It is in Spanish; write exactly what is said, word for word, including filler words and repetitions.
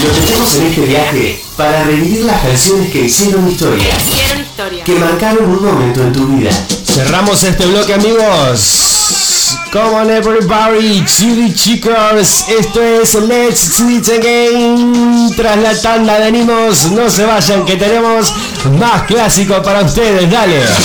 Nos metemos en este viaje para revivir las canciones que hicieron historia. Hicieron historia. Que marcaron un momento en tu vida. Cerramos este bloque, amigos. Come on everybody, chili chicos. Esto es Let's Do It Again. Tras la tanda venimos, no se vayan que tenemos más clásicos para ustedes, dale.